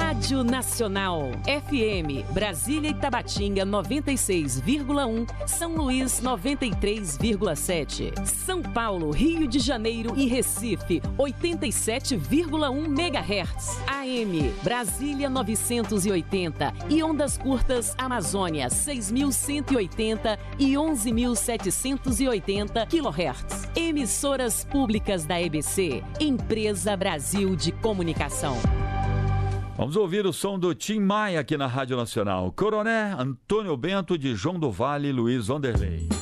Rádio Nacional. FM, Brasília e Tabatinga 96,1, São Luís 93,7. São Paulo, Rio de Janeiro e Recife 87,1 MHz. AM, Brasília 980 e ondas curtas Amazônia 6.180 e 11.780 kHz. Emissoras públicas da EBC, Empresa Brasil de Comunicação. Vamos ouvir o som do Tim Maia aqui na Rádio Nacional. Coroné, Antônio Bento, de João do Vale, Luiz Vanderlei.